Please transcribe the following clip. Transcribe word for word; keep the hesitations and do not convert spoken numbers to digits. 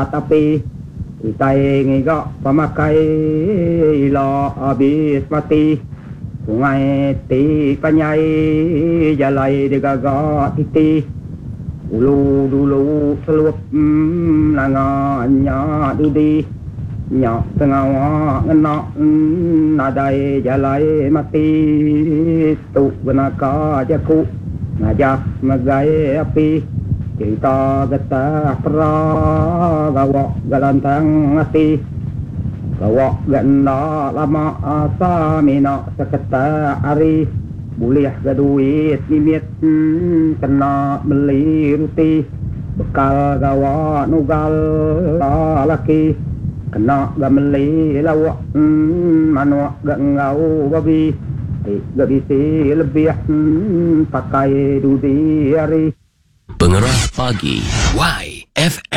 tapi itai ngigak pamakai ila habis mati sungai ti panyai jalai digagak titi ulu dulu selup mm, langanya dudi nyak tengah ngenak mm, nadai jalai mati tu benaka jaku ngajak megai api cerita getah perah gawak galantang hati gawak ganda lama asa minak seketa hari boleh ke duit limit hmm, kena beli ruti bekal gawak nugal laki kena gak beli lawak hmm, manuak gak ngau babi eh, gak bisa lebih hmm, pakai duit hari Pengerah Pagi Y F M.